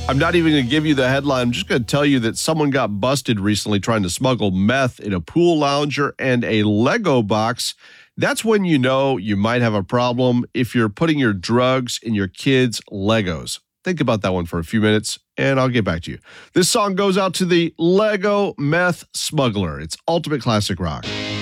I'm not even going to give you the headline. I'm just going to tell you that someone got busted recently trying to smuggle meth in a pool lounger and a Lego box. That's when you know you might have a problem if you're putting your drugs in your kids' Legos. Think about that one for a few minutes, and I'll get back to you. This song goes out to the Lego meth smuggler. It's ultimate classic rock.